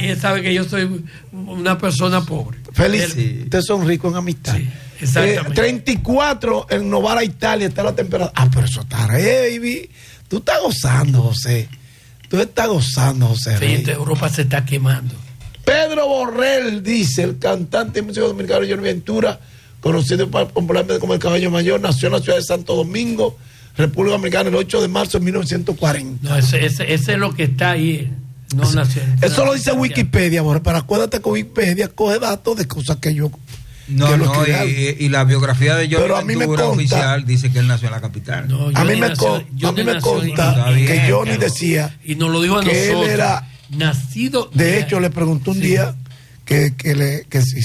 él sabe que yo soy una persona pobre. Feliz, ustedes son ricos en amistad. Sí, exactamente. 34 en Novara, Italia, está la temperatura. Pero eso está, baby. Tú estás gozando, José. Tú estás gozando, José. Sí, Europa se está quemando. Pedro Borrell, dice el cantante y músico dominicano Johnny Ventura, conocido popularmente como el Caballo Mayor, nació en la ciudad de Santo Domingo, República Dominicana, el 8 de marzo de 1940. No, ese es lo que está ahí. No nació. Eso lo dice Wikipedia, Borrell, pero acuérdate que Wikipedia coge datos de cosas que yo... y la biografía de Johnny Ventura oficial dice que él nació en la capital. No, a mí me consta que Johnny decía y nos lo dijo a que nosotros, él era nacido. De hecho, le preguntó un día que si